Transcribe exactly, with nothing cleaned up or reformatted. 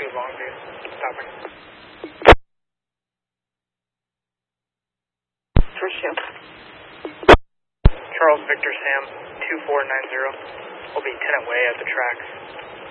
Longview, stopping. First shift. Charles Victor Sam, two four nine zero. Will be Tenant Way at the tracks.